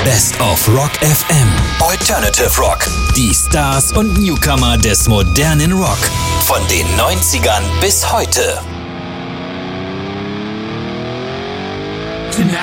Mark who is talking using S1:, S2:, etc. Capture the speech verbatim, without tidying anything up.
S1: Best of Rock F M. Alternative Rock. Die Stars und Newcomer des modernen Rock. Von den neunzigern bis heute.
S2: Tonight